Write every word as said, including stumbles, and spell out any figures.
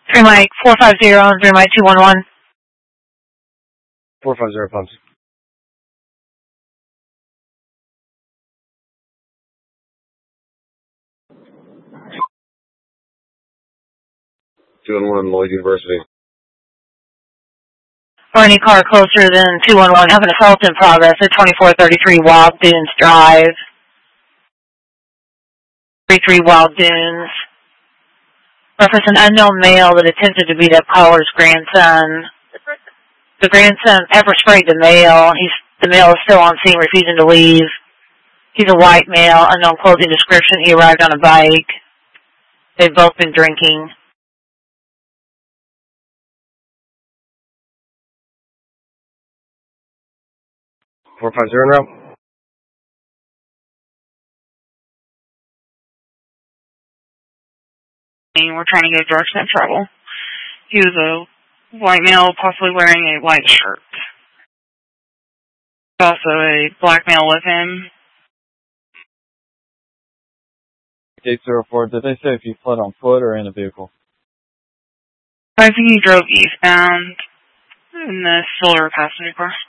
Three Mike four five zero and three Mike two one one. Four five zero pumps. Two one one Lloyd University. Or any car closer than two one one. Have an assault in progress at twenty-four thirty-three Wild Dunes Drive. thirty-three Wild Dunes. Reference an unknown male that attempted to beat up caller's grandson. The grandson pepper sprayed the male. He's the male is still on scene, refusing to leave. He's a white male, unknown clothing description. He arrived on a bike. They've both been drinking. Four five zero now. We're trying to get direction of travel. He was a white male, possibly wearing a white shirt. There's also a black male with him. eight zero four, did they say if he fled on foot or in a vehicle? I think he drove eastbound in the silver passenger car.